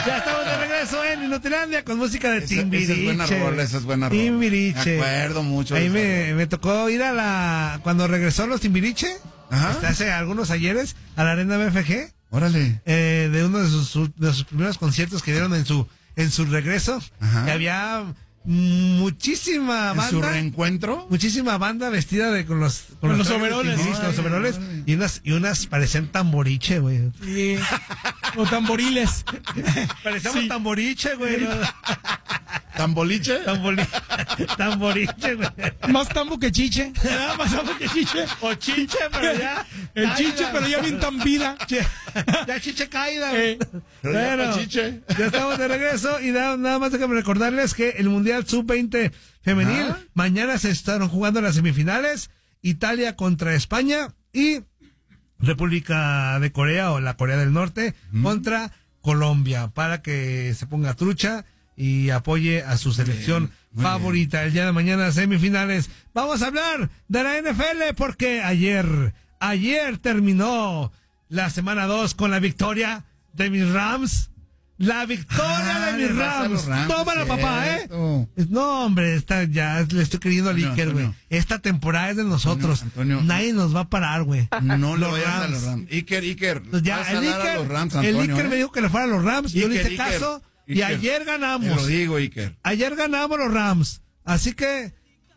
Ya estamos de regreso en Inutilandia con música de Timbiriche. Esa es buena rola. Timbiriche. Me acuerdo mucho. Ahí me tocó ir cuando regresó los Timbiriche, hace algunos ayeres, a la Arena BFG. Órale. De uno de sus primeros conciertos que dieron en su regreso. Que había muchísima banda. ¿En su reencuentro? Muchísima banda vestida con los overoles. Con los overoles. Y unas parecían tamboriche, güey. Sí. O tamboriles. Parecíamos tamboriche, güey. ¿Tamboliche? Tamboriche, güey. Más tambo que chiche. Más tambo que chiche. O chiche, pero ya. El chiche, pero ya bien tambida. Ya chiche caída, güey. Bueno, chiche. Ya estamos de regreso y nada más déjame recordarles que el Mundial Sub-20 femenil, mañana se estarán jugando las semifinales, Italia contra España y República de Corea o la Corea del Norte contra Colombia, para que se ponga trucha y apoye a su selección favorita. El día de mañana, semifinales. Vamos a hablar de la NFL porque ayer terminó la semana 2 con la victoria de mis Rams. La victoria de mis Rams. Tómala, papá, No, hombre, le estoy creyendo al Iker, güey. Esta temporada es de nosotros. Antonio, nadie nos va a parar, güey. No lo vayas a los Rams. Iker. Pues ya, el Iker me dijo que le fuera a los Rams. Yo le hice caso. Y ayer ganamos. Te lo digo, Iker. Ayer ganamos los Rams. Así que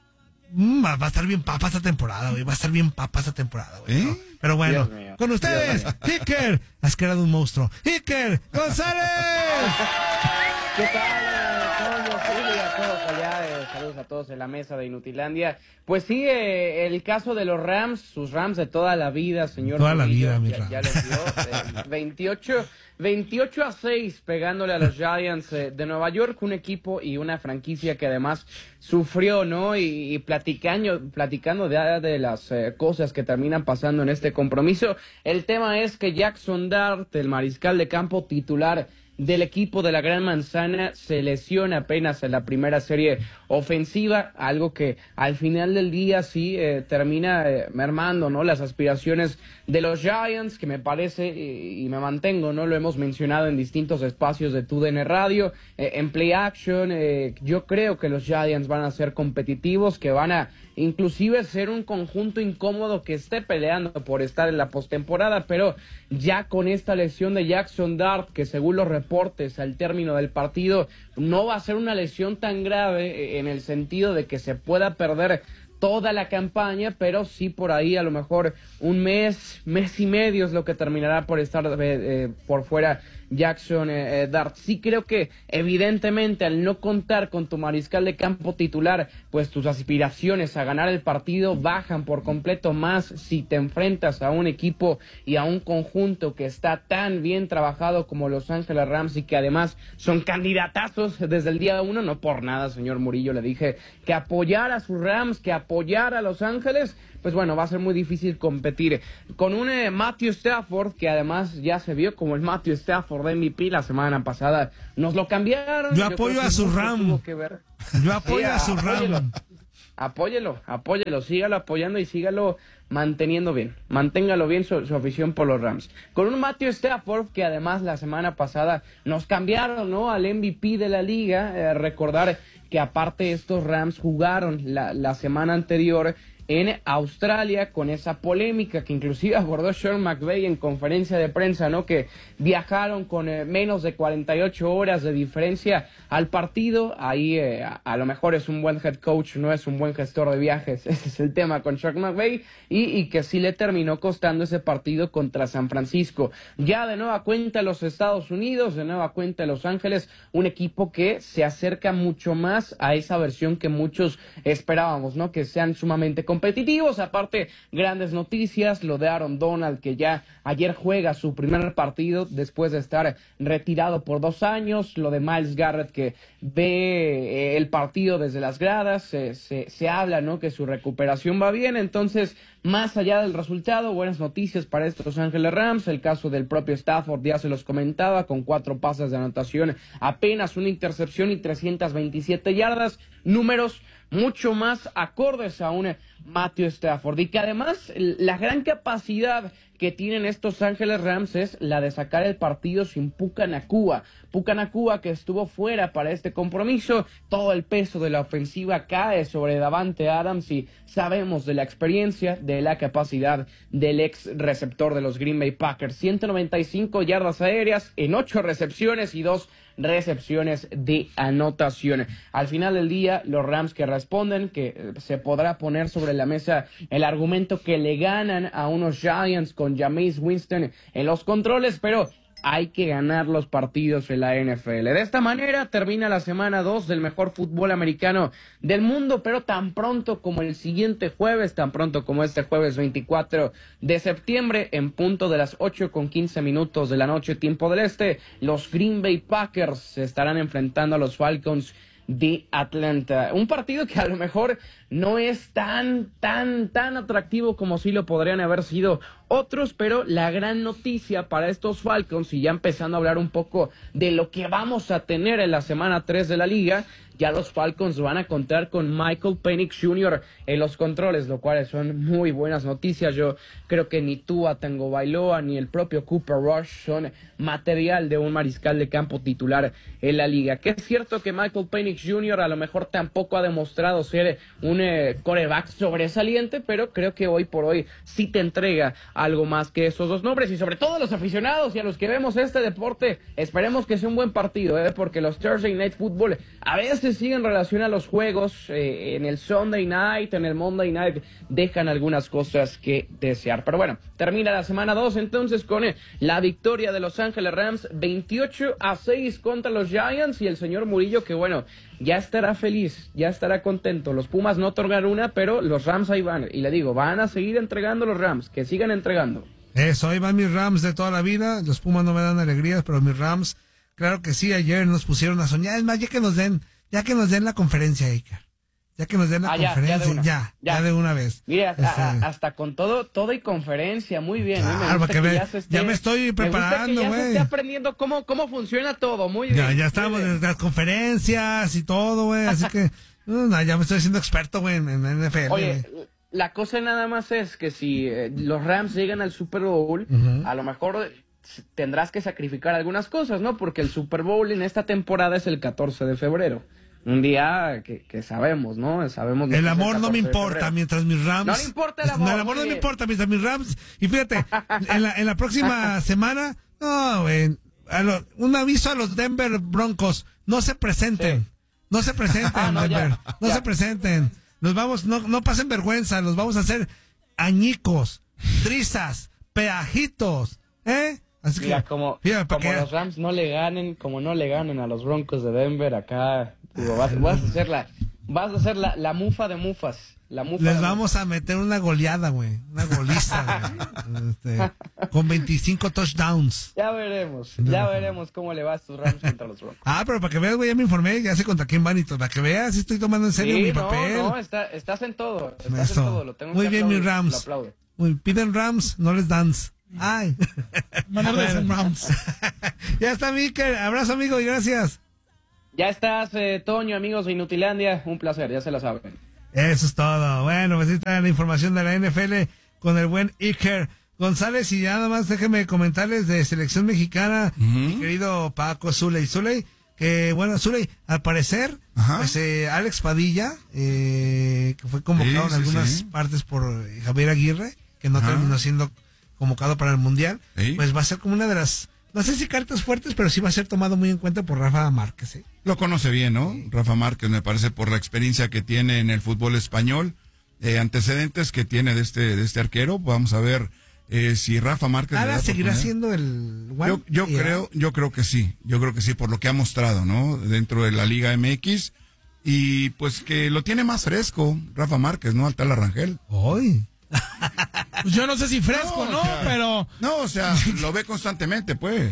va a estar bien papa esta temporada, güey. Va a estar bien papa esta temporada, güey. ¿No? Pero bueno, con ustedes, Iker. Has creado un monstruo. Iker González. ¿Qué tal, Toño, Silvia, a todos allá? Saludos a todos en la mesa de Inutilandia. Pues sí, el caso de los Rams, sus Rams de toda la vida, señor. Toda Murillo, la vida, mi Rams. Ya les dio 28-6 pegándole a los Giants de Nueva York, un equipo y una franquicia que además sufrió, ¿no? Y platicando de las cosas que terminan pasando en este compromiso. El tema es que Jackson Dart, el mariscal de campo titular del equipo de la Gran Manzana, se lesiona apenas en la primera serie ofensiva, algo que al final del día sí termina mermando, ¿no? Las aspiraciones de los Giants, que me parece, y me mantengo, ¿no? Lo hemos mencionado en distintos espacios de TUDN Radio, en Play Action, yo creo que los Giants van a ser competitivos, que van a inclusive ser un conjunto incómodo que esté peleando por estar en la postemporada, pero ya con esta lesión de Jackson Dart, que según los reportes al término del partido no va a ser una lesión tan grave en el sentido de que se pueda perder toda la campaña, pero sí por ahí a lo mejor un mes y medio es lo que terminará por estar por fuera Jackson Dart. Sí creo que evidentemente al no contar con tu mariscal de campo titular, pues tus aspiraciones a ganar el partido bajan por completo, más si te enfrentas a un equipo y a un conjunto que está tan bien trabajado como Los Ángeles Rams y que además son candidatazos desde el día 1. No por nada, señor Murillo, le dije que apoyar a sus Rams, que apoyar a Los Ángeles, pues bueno, va a ser muy difícil competir con un Matthew Stafford, que además ya se vio como el Matthew Stafford de MVP la semana pasada. Nos lo cambiaron. Yo apoyo a su Ram. Yo apoyo a su Ram. Apóyelo, sígalo apoyando y sígalo manteniendo bien. Manténgalo bien su afición por los Rams. Con un Matthew Stafford que además la semana pasada nos cambiaron, ¿no?, al MVP de la liga. Recordar que aparte estos Rams jugaron la semana anterior en Australia con esa polémica que inclusive abordó Sean McVay en conferencia de prensa, ¿no? Que viajaron con menos de 48 horas de diferencia al partido. Ahí a lo mejor es un buen head coach, no es un buen gestor de viajes. Ese es el tema con Sean McVay y que sí le terminó costando ese partido contra San Francisco. Ya de nueva cuenta los Estados Unidos, de nueva cuenta Los Ángeles, un equipo que se acerca mucho más a esa versión que muchos esperábamos, ¿no? Que sean sumamente competitivos. Aparte, grandes noticias, lo de Aaron Donald, que ya ayer juega su primer partido después de estar retirado por 2 años, lo de Myles Garrett, que ve el partido desde las gradas, se habla, ¿no?, que su recuperación va bien. Entonces, más allá del resultado, buenas noticias para estos Los Ángeles Rams. El caso del propio Stafford, ya se los comentaba, con 4 pases de anotación, apenas una intercepción y 327 yardas, números mucho más acordes a un Matthew Stafford, y que además la gran capacidad que tienen estos Ángeles Rams es la de sacar el partido sin Puka Nacua. Puka Nacua, que estuvo fuera para este compromiso, todo el peso de la ofensiva cae sobre Davante Adams y sabemos de la experiencia, de la capacidad del ex receptor de los Green Bay Packers. 195 yardas aéreas en 8 recepciones y 2 recepciones de anotación. Al final del día, los Rams que responden, que se podrá poner sobre la mesa el argumento que le ganan a unos Giants con Jameis Winston en los controles, pero hay que ganar los partidos en la NFL. De esta manera termina la semana 2 del mejor fútbol americano del mundo, pero tan pronto como el siguiente jueves, tan pronto como este jueves 24 de septiembre, en punto de las 8:15 de la noche, tiempo del este, los Green Bay Packers se estarán enfrentando a los Falcons de Atlanta. Un partido que a lo mejor no es tan atractivo como sí lo podrían haber sido otros, pero la gran noticia para estos Falcons, y ya empezando a hablar un poco de lo que vamos a tener en la semana 3 de la liga, ya los Falcons van a contar con Michael Penix Jr. en los controles, lo cual son muy buenas noticias. Yo creo que ni Tua Tagovailoa ni el propio Cooper Rush son material de un mariscal de campo titular en la liga. Que es cierto que Michael Penix Jr. a lo mejor tampoco ha demostrado ser un quarterback sobresaliente, pero creo que hoy por hoy sí te entrega algo más que esos dos nombres, y sobre todo a los aficionados y a los que vemos este deporte, esperemos que sea un buen partido, porque los Thursday Night Football a veces siguen relación a los juegos, en el Sunday Night, en el Monday Night, dejan algunas cosas que desear. Pero bueno, termina la semana 2 entonces con la victoria de Los Ángeles Rams 28-6 contra los Giants, y el señor Murillo que bueno, ya estará feliz, ya estará contento. Los Pumas no otorgan una, pero los Rams ahí van, y le digo, van a seguir entregando los Rams, que sigan entregando. Eso, ahí van mis Rams de toda la vida. Los Pumas no me dan alegrías, pero mis Rams, claro que sí, ayer nos pusieron a soñar. Es más, ya que nos den la conferencia, Iker. Ya que nos den la conferencia, ya de una vez. Mira, hasta con todo y conferencia, muy bien. Claro, ya me estoy preparando, güey. Ya se esté aprendiendo cómo funciona todo, muy bien. Ya estamos en las conferencias y todo, güey, así que ya me estoy haciendo experto, güey, en NFL. Oye, la cosa nada más es que si los Rams llegan al Super Bowl, a lo mejor tendrás que sacrificar algunas cosas, ¿no? Porque el Super Bowl en esta temporada es el 14 de febrero. Un día que sabemos, ¿no? Sabemos. El amor no me importa mientras mis Rams. No le importa el amor. No, el amor no me importa mientras mis Rams. Y fíjate, en la próxima semana, no, güey, un aviso a los Denver Broncos: no se presenten. Sí. No se presenten, Denver. No se presenten. Nos vamos, no pasen vergüenza. Los vamos a hacer añicos, trizas, peajitos, ¿eh? Así mira, que, como los Rams no le ganen a los Broncos de Denver acá. Digo, vas a hacer la mufa de mufas. Les vamos a meter una goleada, güey. Una goliza, güey. Con 25 touchdowns. Ya veremos cómo le va a estos Rams contra los Broncos. Pero para que veas, güey, ya me informé, ya sé contra quién van y todo. Para que veas, si estoy tomando en serio mi papel. No, estás en todo. Estás en todo. Lo tengo muy que bien, aplaudir, mis Rams. lo aplaudo. Piden Rams, no les dance. Ay. Rams. Ya está, Mikel. Abrazo, amigo, y gracias. Ya estás, Toño, amigos de Inutilandia. Un placer, ya se la saben. Eso es todo. Bueno, pues ahí está la información de la NFL con el buen Iker González. Y ya nada más déjenme comentarles de selección mexicana, mi querido Paco Zuley, que bueno, Zuley, al parecer, pues, Alex Padilla, que fue convocado en algunas partes por Javier Aguirre, que no terminó siendo convocado para el Mundial, pues va a ser como una de las, no sé si cartas fuertes, pero sí va a ser tomado muy en cuenta por Rafa Márquez, ¿eh? Lo conoce bien, ¿no? Rafa Márquez, me parece, por la experiencia que tiene en el fútbol español, antecedentes que tiene de este arquero. Vamos a ver si Rafa Márquez seguirá siendo el yo creo que sí, por lo que ha mostrado, ¿no? Dentro de la Liga MX, y pues que lo tiene más fresco Rafa Márquez, ¿no? Al tal Arrangel. Hoy. Pues yo no sé si fresco, ¿no? Pero... No, o sea, lo ve constantemente, pues.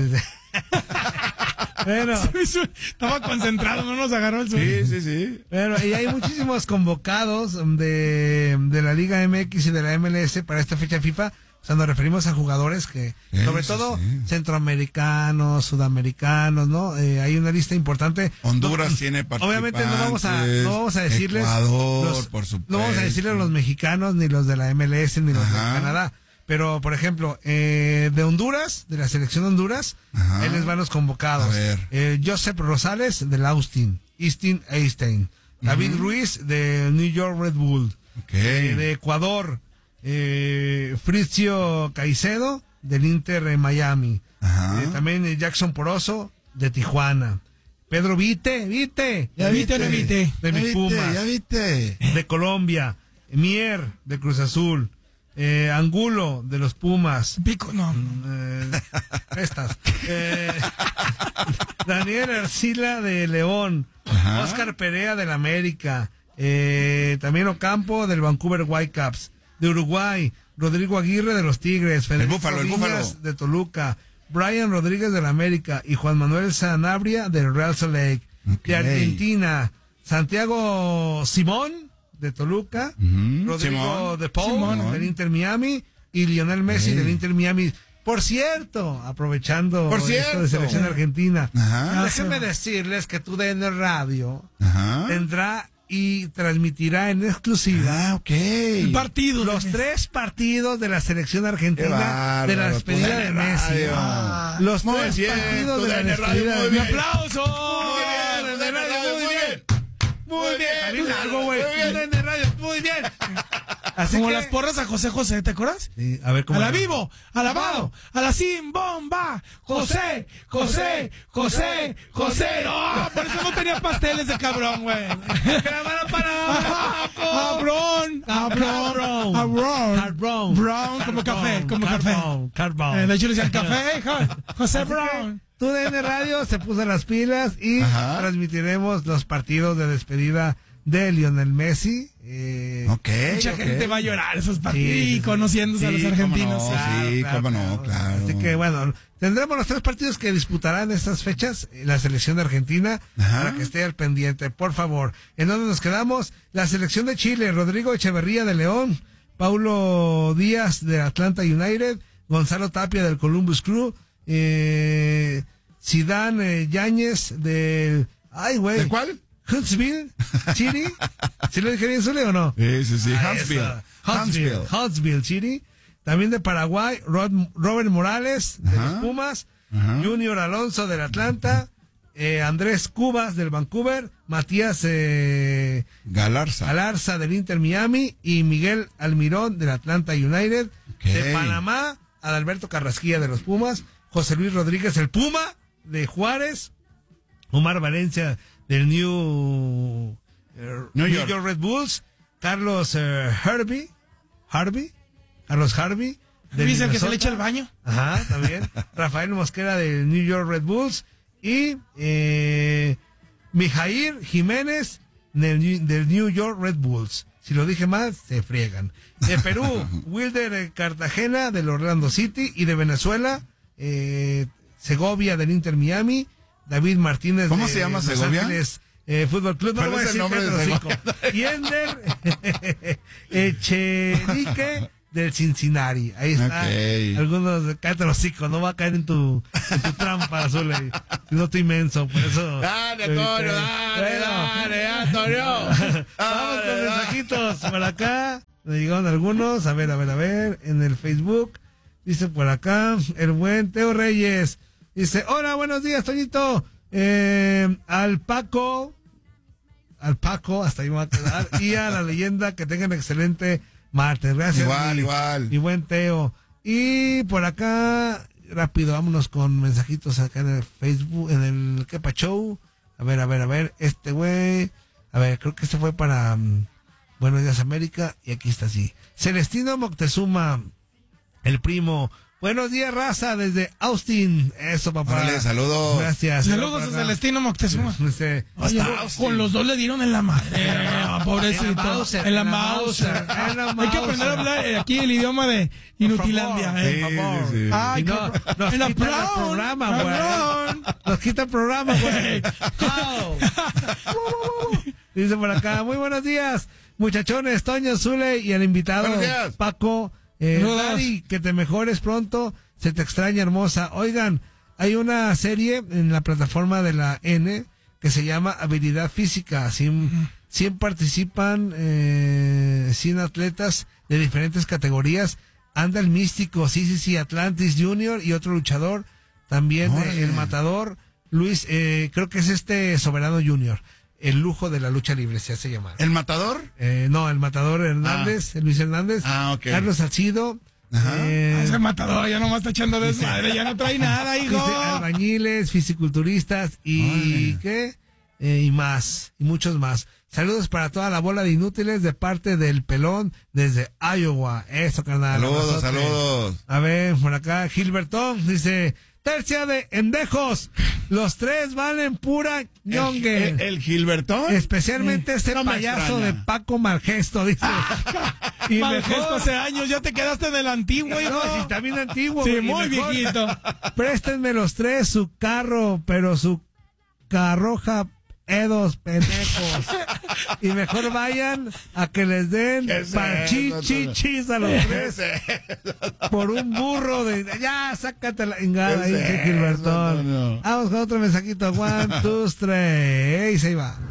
Pero, estaba concentrado, no nos agarró el sueño. Sí. Pero, y hay muchísimos convocados de la Liga MX y de la MLS para esta fecha FIFA. O sea, nos referimos a jugadores que, sobre todo, centroamericanos, sudamericanos, ¿no? Hay una lista importante. Honduras tiene participantes. Obviamente no vamos a decirles Ecuador, por supuesto. No vamos a decirles los mexicanos, ni los de la MLS, ni los de Canadá. Pero, por ejemplo, de Honduras, de la selección de Honduras, Ajá. ahí les van los convocados. A ver. Joseph Rosales, del Austin Einstein. David Ruiz, del New York Red Bull. Okay. De Ecuador, Fritzio Caicedo, del Inter Miami. Ajá. También Jackson Poroso, de Tijuana. Pedro Vite. ¿Ya viste o no viste? De mis Pumas. Ya viste. De Colombia. Mier, de Cruz Azul. Angulo, de los Pumas. Pico, no. Estas. Daniel Arcila, de León. Ajá. Oscar Perea, del América. También Ocampo, del Vancouver Whitecaps. De Uruguay, Rodrigo Aguirre, de los Tigres. Federico Búfalo, el Viñas, Búfalo. de Toluca. Brian Rodríguez, del América. Y Juan Manuel Sanabria, del Real Salt Lake. Ok. De Argentina, Santiago Simón, de Toluca. Rodrigo Simón. de Paul, Simón. del Inter Miami. Y Lionel Messi, del Inter Miami. Por cierto, aprovechando esto de selección argentina, Ajá. déjenme decirles que TUDN Radio Ajá. tendrá y transmitirá en exclusiva Ok. El partido. los 3 partidos de la selección argentina Qué de la bárbaro, despedida de TUDN Messi. Radio. Los Muy 3 bien, partidos de la TUDN Radio, despedida muy de bien. Messi. ¡Aplauso! Muy bien, TUDN Radio, muy bien. Muy bien. También algo, güey. Muy bien. TUDN Radio, muy bien. Así Como que, las porras a José José, ¿te acuerdas? Sí, a ver cómo. A la vivo, alabado, a la sin bomba, José. No, por eso no tenía pasteles de cabrón, güey. Abrón. Brown, como café, como café. De hecho le decían café, José Brown. TUDN Radio se puso las pilas y Ajá. transmitiremos los partidos de despedida de Lionel Messi. Ok. Mucha ok. gente va a llorar esos partidos Sí, y conociéndose a los Sí, argentinos. cómo no. Sí, cómo no, claro. Así que bueno, tendremos los 3 partidos que disputarán estas fechas la selección de Argentina. Ajá. Para que esté al pendiente, por favor. ¿En dónde nos quedamos? La selección de Chile, Rodrigo Echeverría de León, Paulo Díaz de Atlanta United, Gonzalo Tapia del Columbus Crew, Zidane Yáñez del... Ay, güey. ¿De cuál? Huntsville, Chile. ¿Sí lo dije bien, Zule, o no? Sí. Huntsville. Huntsville, Chile. También de Paraguay, Robert Morales, de Ajá. los Pumas, Ajá. Junior Alonso del Atlanta, Andrés Cubas del Vancouver, Matías Galarza. Galarza del Inter Miami y Miguel Almirón del Atlanta United. Ok. De Panamá, Adalberto Carrasquilla de los Pumas, José Luis Rodríguez el Puma de Juárez, Omar Valencia del New York Red Bulls, Carlos Carlos Harvey del ¿Viste el que se Minnesota. le echa el baño? Ajá, también. Rafael Mosquera del New York Red Bulls y Mijair Jiménez del New York Red Bulls. Si lo dije mal, se friegan. De Perú, Wilder Cartagena del Orlando City y de Venezuela, Segovia del Inter Miami, David Martínez ¿Cómo de se llama Los Segovia? Ángeles Fútbol Club. No ¿Cuál lo voy a es el decir, nombre de cállate el Segovia? hocico. Yender Echenique del Cincinnati. Ahí está. Ok. Algunos, cállate el hocico, no va a caer en tu trampa, Azul. Si no estoy inmenso, por eso. Dale, Antonio, dale, Antonio. Vamos con mensajitos por acá. Me llegaron algunos. A ver. En el Facebook. Dice por acá, el buen Teo Reyes. Dice, hola, buenos días, Toñito. Al Paco, hasta ahí me va a quedar. Y a la leyenda, que tengan excelente martes. Gracias. Igual. Y buen Teo. Y por acá, rápido, vámonos con mensajitos acá en el Facebook, en el Kepa Show. A ver, este güey. A ver, creo que este fue para Buenos Días América. Y aquí está así. Celestino Moctezuma, el primo. Buenos días, raza, desde Austin. Eso, papá. Órale, saludos. Gracias. Saludos a Celestino Moctezuma. Dice, Oye, con los dos le dieron en la madre. Pobrecito. En la Mauser. Hay que aprender a hablar aquí el idioma de Inutilandia. por favor. Sí. Ay, Y no, nos en la quitan el Brown, programa, güey. cabrón. Nos quita el programa, güey. Dice por acá, muy buenos días, muchachones, Toño, Zule y el invitado Buenos días. Paco. Saludos. Dari, que te mejores pronto, se te extraña, hermosa. Oigan, hay una serie en la plataforma de la N que se llama Habilidad Física. 100 participan 100 atletas de diferentes categorías anda el Místico, sí, Atlantis Junior y otro luchador, también el Matador, Luis, creo que es Soberano Junior, el lujo de la lucha libre se hace llamar. ¿El Matador? No, el Matador Hernández, Luis Hernández, ok. Carlos Salcido. Ese Matador ya nomás está echando desmadre, ya no trae nada, hijo. Dice albañiles, fisiculturistas y y más, y muchos más. Saludos para toda la bola de inútiles de parte del Pelón desde Iowa. Eso, carnal. Saludos. A ver, por acá, Gilbertón dice, tercia de endejos. Los tres valen pura ñongue. ¿El Gilbertón? Especialmente payaso de Paco Malgesto, dice. Y Malgesto hace años, ya te quedaste en el antiguo, hijo. No, sí, también antiguo. Sí, güey, muy viejito. Préstenme los tres su carro, pero su carroja edos pendejos. Y mejor vayan a que les den parchichichis a los tres por un burro de... Ya, sácate la engada ahí, Gilbertón. Vamos con otro mensajito. 1, 2, 3. Ahí va.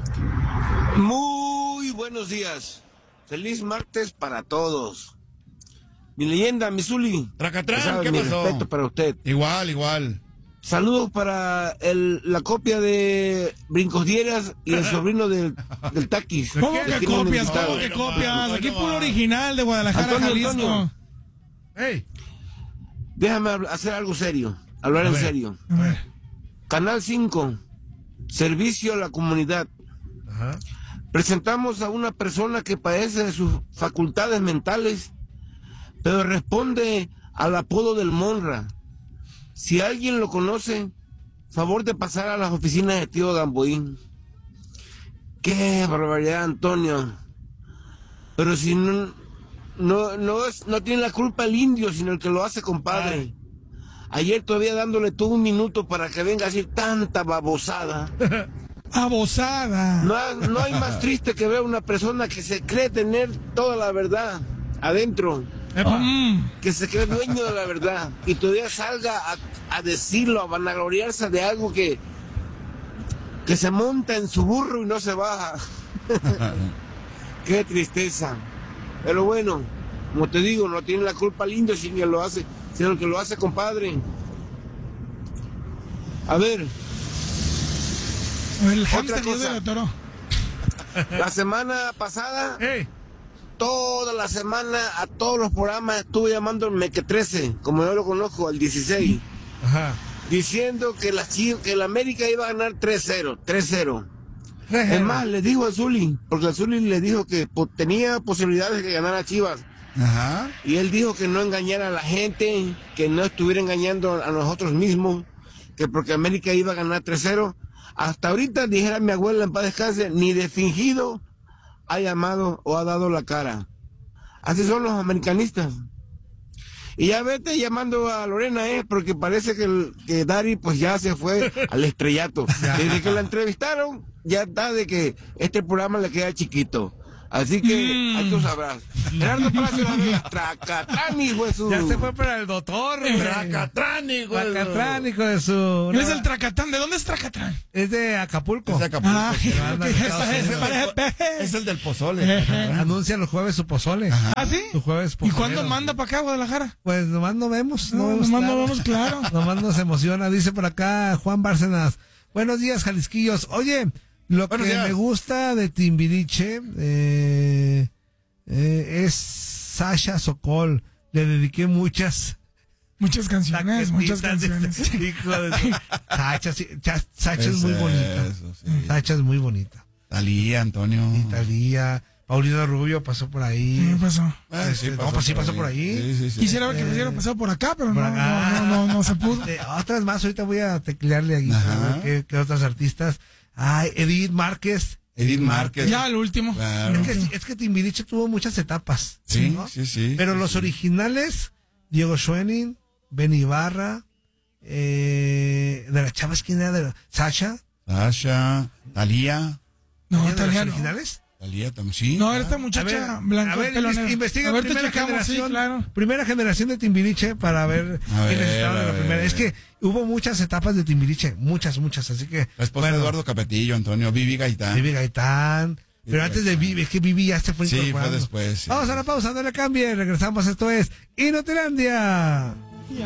Muy buenos días. Feliz martes para todos. Mi leyenda, mi Zuli. Tracatrán, ¿qué mi pasó? respeto para usted. Igual. Saludos para la copia de Brincos Dieras y el sobrino del Taquis. ¿Cómo que copias? invitado. ¿Cómo que copias? Aquí puro original de Guadalajara, Jalisco. Hey. Déjame hacer algo serio. Hablar en serio. A ver. Canal 5. Servicio a la comunidad. Ajá. Presentamos a una persona que padece de sus facultades mentales, pero responde al apodo del Monra. Si alguien lo conoce, favor de pasar a las oficinas de tío Gamboín. Qué barbaridad, Antonio. Pero si no tiene la culpa el indio, sino el que lo hace, compadre. Ayer todavía dándole todo un minuto para que venga a decir tanta babosada. Babosada. No hay más triste que ver a una persona que se cree tener toda la verdad adentro. Que se cree dueño de la verdad y todavía salga a decirlo, a vanagloriarse de algo que se monta en su burro y no se baja. Qué tristeza. Pero bueno, como te digo, no tiene la culpa el indio sino el que lo hace, compadre. A ver, El otra hámster cosa. de la toro. La semana pasada, Hey. toda la semana a todos los programas estuve llamando al Mequetrece, como yo lo conozco, al 16, Ajá. diciendo que la América iba a ganar 3-0. Es más, le dijo a Zuli, porque a Zuli le dijo que tenía posibilidades de ganar a Chivas. Ajá. Y él dijo que no engañara a la gente, que no estuviera engañando a nosotros mismos, que porque América iba a ganar 3-0. Hasta ahorita, dijera mi abuela en paz descanse, ni de fingido ha llamado o ha dado la cara. Así son los americanistas. Y ya vete llamando a Lorena, porque parece que Dari pues ya se fue al estrellato. Desde que la entrevistaron, ya está de que este programa le queda chiquito. Así que ahí tú sabrás. Gerardo Palacio de la Vega, Tracatrán, hijo de su... Ya se fue para el doctor. Tracatrán, hijo de su... Tracatrán, hijo de su... Él es el Tracatrán. ¿De dónde es Tracatrán? Es de Acapulco. Es de Acapulco. Ah, Es el del pozole. Anuncia los jueves su pozole. ¿Ah, sí? Su jueves ¿Y pozolero. cuándo manda para acá, Guadalajara? Pues nomás no vemos. Nomás no vemos claro. Nomás nos emociona. Dice por acá Juan Bárcenas. Buenos días, Jalisquillos. Oye, lo Buenos que días. me gusta de Timbiriche es Sasha Sokol. Le dediqué muchas Muchas canciones. Hijo de su... Sacha es muy bonita. Eso, sí. Sacha es muy bonita. Talía, Antonio. Italia. Paulino Rubio pasó por ahí. ¿Qué pasó? Sí pasó por ahí. Sí. Quisiera ver que hubiera pasado por acá, pero Por acá. no se pudo. Otras más, ahorita voy a teclearle aquí. Ajá. A ver ¿Qué otras artistas? Ay, Edith Márquez. Edith Márquez. Ya, el último. Claro. Es que Timbiriche tuvo muchas etapas. Sí, ¿no? sí. Pero los originales, Diego Schoening, Ben Ibarra, de las chavas, ¿quién era? Sasha. Sasha, Talía. No, ¿Quién de los Talía no. originales? Talía también, sí. No, era esta muchacha blanca. A ver, pelonera. investiga A ver, te primera checamos, generación, sí, claro. primera generación de Timbiriche para ver quiénes estaban en la primera. Es que hubo muchas etapas de Timbiriche, muchas, así que... La esposa de Eduardo Capetillo, Antonio, Vivi Gaitán. Vivi Gaitán, Pero antes de Vivi, es que Vivi ya se fue incorporando. Sí, fue después. Sí. Vamos a la pausa, no le cambie. Regresamos, esto es Inutilandia.